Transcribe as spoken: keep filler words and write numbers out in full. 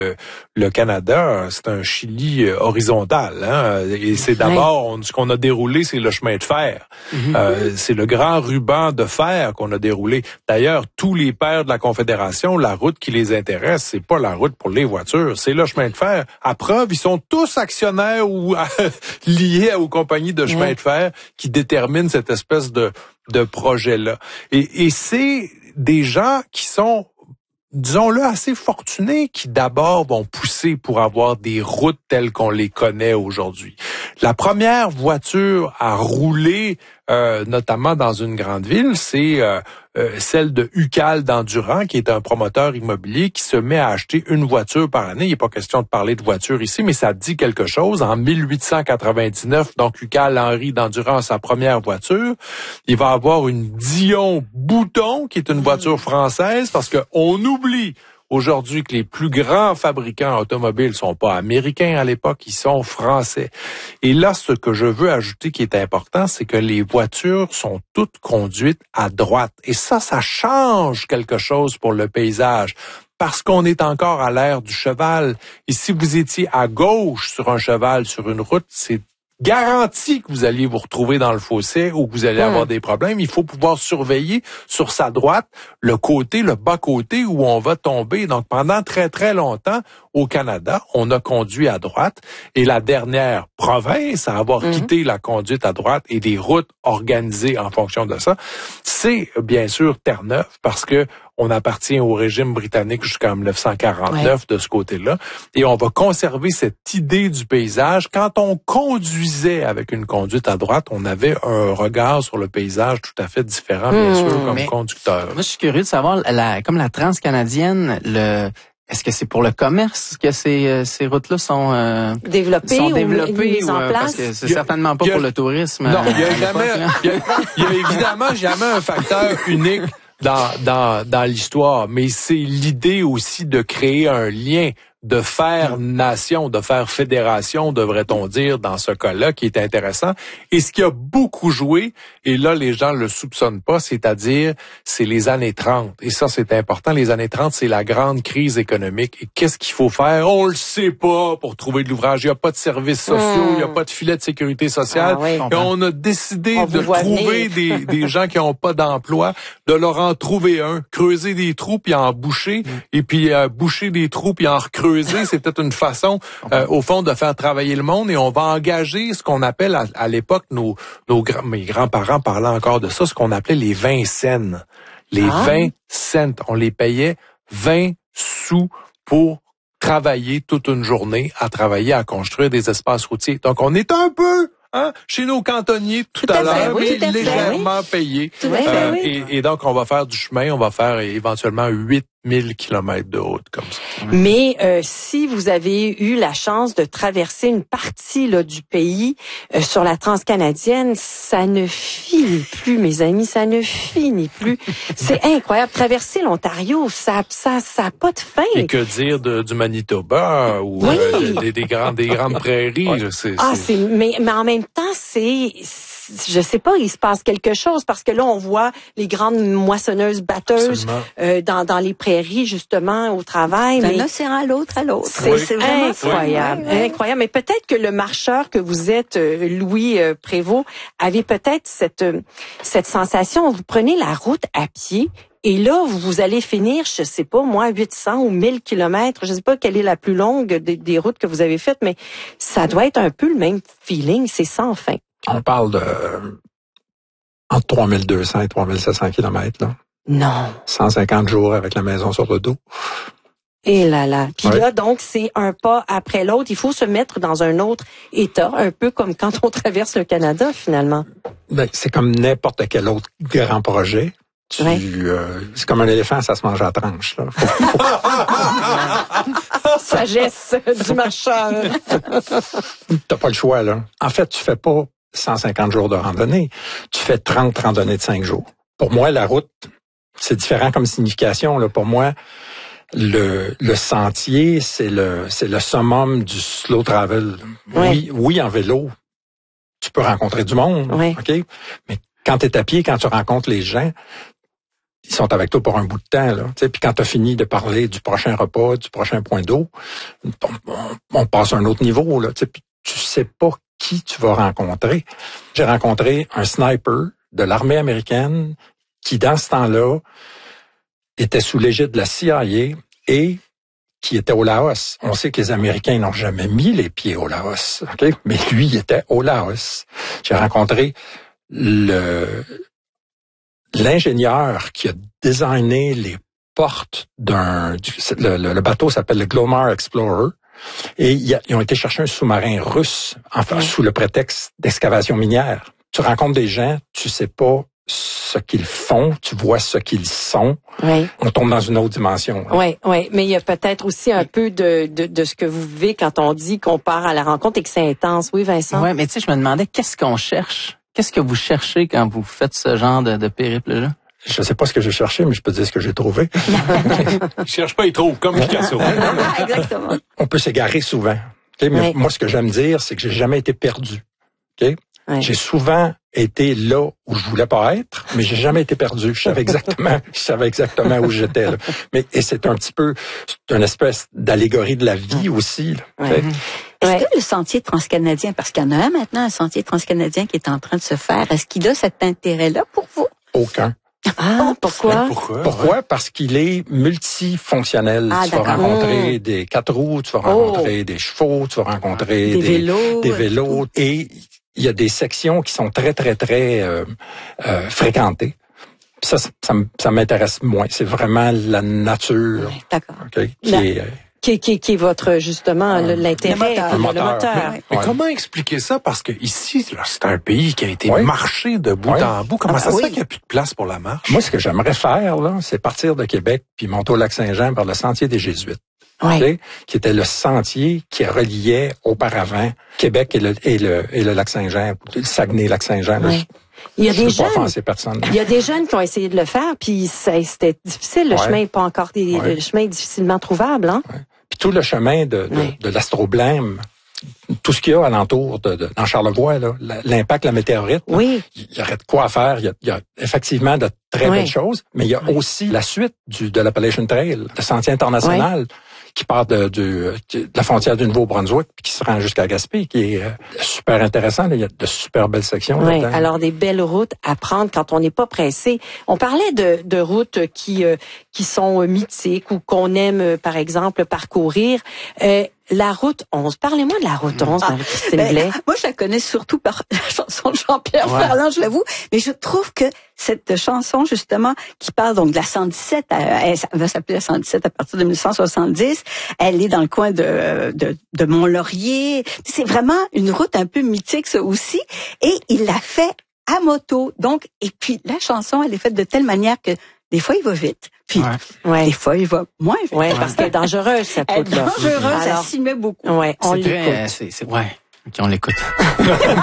Le Canada, c'est un Chili horizontal, hein? Et c'est d'abord on, ce qu'on a déroulé, c'est le chemin de fer. Mm-hmm. Euh, c'est le grand ruban de fer qu'on a déroulé. D'ailleurs, tous les pères de la Confédération, la route qui les intéresse, c'est pas la route pour les voitures, c'est le chemin de fer. À preuve, ils sont tous actionnaires ou liés aux compagnies de chemin mm-hmm. de fer qui déterminent cette espèce de de projet-là. Et, et c'est des gens qui sont, disons-le, assez fortunés, qui d'abord vont pousser pour avoir des routes telles qu'on les connaît aujourd'hui. La première voiture à rouler, euh, notamment dans une grande ville, c'est euh, euh, celle de Ucal d'Endurant, qui est un promoteur immobilier qui se met à acheter une voiture par année. Il n'est pas question de parler de voiture ici, mais ça dit quelque chose. En mille huit cent quatre-vingt-dix-neuf, donc Ucal Henry d'Endurant a sa première voiture. Il va avoir une Dion Bouton, qui est une voiture française, parce que on oublie aujourd'hui que les plus grands fabricants automobiles sont pas américains à l'époque, ils sont français. Et là, ce que je veux ajouter qui est important, c'est que les voitures sont toutes conduites à droite. Et ça, ça change quelque chose pour le paysage. Parce qu'on est encore à l'ère du cheval. Et si vous étiez à gauche sur un cheval, sur une route, c'est garanti que vous alliez vous retrouver dans le fossé ou que vous allez mmh. avoir des problèmes. Il faut pouvoir surveiller sur sa droite le côté, le bas-côté où on va tomber. Donc, pendant très, très longtemps, au Canada, on a conduit à droite. Et la dernière province à avoir mmh. quitté la conduite à droite et des routes organisées en fonction de ça, c'est bien sûr Terre-Neuve, parce que on appartient au régime britannique jusqu'en dix-neuf cent quarante-neuf ouais. de ce côté-là. Et on va conserver cette idée du paysage. Quand on conduisait avec une conduite à droite, on avait un regard sur le paysage tout à fait différent, bien mmh, sûr, comme conducteur. Moi, je suis curieux de savoir, la, comme la transcanadienne, le... Est-ce que c'est pour le commerce que ces, ces routes-là sont euh, développées, sont développées ou mises ou, en euh, place? Parce que c'est certainement pas a, pour le tourisme. Non, il y a euh, jamais, il y a, il y a évidemment jamais un facteur unique dans dans dans l'histoire, mais c'est l'idée aussi de créer un lien, de faire nation, de faire fédération, devrait-on dire, dans ce cas-là, qui est intéressant. Et ce qui a beaucoup joué, et là, les gens le soupçonnent pas, c'est-à-dire, c'est les années trente. Et ça, c'est important. Les années trente, c'est la grande crise économique. Et qu'est-ce qu'il faut faire? On le sait pas pour trouver de l'ouvrage. Il n'y a pas de services sociaux, il mmh. n'y a pas de filet de sécurité sociale. Ah, oui. Et on a décidé on de trouver des, des gens qui n'ont pas d'emploi, de leur en trouver un, creuser des trous, puis en boucher, mmh. et puis euh, boucher des trous, puis en recreuser. C'est peut-être une façon, euh, au fond, de faire travailler le monde, et on va engager ce qu'on appelle à, à l'époque, nos, nos grands, mes grands-parents parlaient encore de ça, ce qu'on appelait les vingt cents. Les ah. vingt cents, on les payait vingt sous pour travailler toute une journée, à travailler à construire des espaces routiers. Donc, on est un peu... Hein, chez nos cantonniers tout, tout à, à l'heure, oui, mais légèrement oui. payés. Euh, oui. et, et donc, on va faire du chemin, on va faire éventuellement huit mille kilomètres de route comme ça. Mais euh, si vous avez eu la chance de traverser une partie là, du pays euh, sur la transcanadienne, ça ne finit plus, mes amis, ça ne finit plus. C'est incroyable. Traverser l'Ontario, ça ça ça a pas de fin. Et que dire de, du Manitoba ou oui. euh, des, des grandes des grandes prairies. C'est, ah, c'est... c'est mais mais en même temps, c'est je sais pas, il se passe quelque chose parce que là, on voit les grandes moissonneuses batteuses euh, dans dans les prairies justement au travail. D'un mais océan à l'autre à l'autre. C'est, oui. c'est vraiment incroyable, oui, oui. incroyable. Mais peut-être que le marcheur que vous êtes, Louis Prévost, avait peut-être cette cette sensation. Vous prenez la route à pied. Et là, vous allez finir, je sais pas, moi, huit cents ou mille kilomètres. Je sais pas quelle est la plus longue des, des routes que vous avez faites, mais ça doit être un peu le même feeling. C'est sans fin. On parle de entre trois mille deux cents et trois mille sept cents kilomètres, là. Non. cent cinquante jours avec la maison sur le dos. Et là là. Puis oui. là, donc, c'est un pas après l'autre. Il faut se mettre dans un autre état, un peu comme quand on traverse le Canada, finalement. Ben, c'est comme n'importe quel autre grand projet. Tu, ouais. euh, c'est comme un éléphant, ça se mange à la tranche, là. Faut, faut... Sagesse du marcheur. T'as pas le choix, là. En fait, tu fais pas cent cinquante jours de randonnée. Tu fais trente randonnées de cinq jours. Pour moi, la route, c'est différent comme signification, là. Pour moi, le, le sentier, c'est le, c'est le summum du slow travel. Ouais. Oui, oui, en vélo, tu peux rencontrer du monde, ouais. OK? Mais quand tu es à pied, quand tu rencontres les gens, ils sont avec toi pour un bout de temps, là. Tu sais, puis quand tu as fini de parler du prochain repas, du prochain point d'eau, on, on, on passe à un autre niveau, là. Tu sais, puis tu sais pas qui tu vas rencontrer. J'ai rencontré un sniper de l'armée américaine qui, dans ce temps-là, était sous l'égide de la C I A et qui était au Laos. On sait que les Américains n'ont jamais mis les pieds au Laos, ok? Mais lui, il était au Laos. J'ai rencontré le l'ingénieur qui a designé les portes d'un... Le, le, le bateau s'appelle le Glomar Explorer. Et il a, ils ont été chercher un sous-marin russe, enfin, oui. sous le prétexte d'excavation minière. Tu rencontres des gens, tu sais pas ce qu'ils font, tu vois ce qu'ils sont. Oui. On tombe dans une autre dimension. Hein. Oui, oui, mais il y a peut-être aussi un peu de, de, de ce que vous vivez quand on dit qu'on part à la rencontre et que c'est intense. Oui, Vincent? Oui, mais tu sais, je me demandais, qu'est-ce qu'on cherche? Qu'est-ce que vous cherchez quand vous faites ce genre de, de périple-là? Je sais pas ce que j'ai cherché, mais je peux dire ce que j'ai trouvé. Il cherche pas, il trouve, comme Picasso. Ah, exactement. On peut s'égarer souvent. Okay? Mais oui. moi, ce que j'aime dire, c'est que j'ai jamais été perdu. Okay? Oui. J'ai souvent été là où je voulais pas être, mais j'ai jamais été perdu. Je savais exactement, je savais exactement où j'étais. Là. Mais et c'est un petit peu, c'est une espèce d'allégorie de la vie aussi. Là, oui. Est-ce que le sentier transcanadien, parce qu'il y en a un maintenant, un sentier transcanadien qui est en train de se faire, est-ce qu'il a cet intérêt-là pour vous? Aucun. Ah, pourquoi? Pourquoi? Pourquoi? Ouais. Parce qu'il est multifonctionnel. Ah, tu vas rencontrer mmh. des quatre roues, tu vas rencontrer oh. des chevaux, tu vas rencontrer des, des vélos, des vélos. Et il y a des sections qui sont très, très, très euh, euh, fréquentées. Ça, ça, ça m'intéresse moins. C'est vraiment la nature. Oui, d'accord. Okay, qui la... est... Euh, Qui, qui, qui est votre, justement, euh, l'intérêt, le moteur. Le moteur. Le moteur. Mais, mais ouais. comment expliquer ça? Parce que ici, là, c'est un pays qui a été ouais. marché de bout ouais. en bout. Comment ah, ça se oui. fait qu'il n'y a plus de place pour la marche? Moi, ce que j'aimerais faire, là, c'est partir de Québec puis monter au Lac-Saint-Jean par le sentier des Jésuites. Ouais. Okay? Qui était le sentier qui reliait auparavant Québec et le, et le, et le Lac-Saint-Jean, le Saguenay-Lac-Saint-Jean. Ouais. Je, il y a je des veux pas jeunes, personne. il y a des jeunes qui ont essayé de le faire, puis c'était difficile. Le ouais. chemin n'est pas encore des, ouais. le chemin est difficilement trouvable, hein. Ouais. Puis tout le chemin de, de, ouais. de l'astroblème, tout ce qu'il y a alentour de, de dans Charlevoix, là, l'impact, la météorite, oui. il y aurait de quoi faire. Il y a, il y a effectivement de très oui. belles choses, mais il y a oui. aussi la suite du de l'Appalachian Trail, le sentier international. Oui. qui part de, de, de la frontière du Nouveau-Brunswick puis qui se rend jusqu'à Gaspé, qui est super intéressant. Là. Il y a de super belles sections. Oui, là-dedans. Alors des belles routes à prendre quand on n'est pas pressé. On parlait de, de routes qui euh, qui sont mythiques ou qu'on aime, par exemple, parcourir. Euh, La route onze. Parlez-moi de la route onze, ah, Marie-Christine ben, Blais. Moi, je la connais surtout par la chanson de Jean-Pierre ouais. Ferland, je l'avoue. Mais je trouve que cette chanson, justement, qui parle donc de la cent dix-sept, elle, elle va s'appeler la cent dix-sept à partir de mille neuf cent soixante-dix. Elle est dans le coin de, de, de Mont-Laurier. C'est vraiment une route un peu mythique, ça aussi. Et il l'a fait à moto. Donc, et puis, la chanson, elle est faite de telle manière que des fois, il va vite. Puis, ouais. des fois, il va moins vite. Oui, parce qu'elle est dangereuse, cette route-là. Elle est dangereuse, elle s'y met beaucoup. Ouais, on l'écoute. C'est, c'est, ouais, OK, on l'écoute.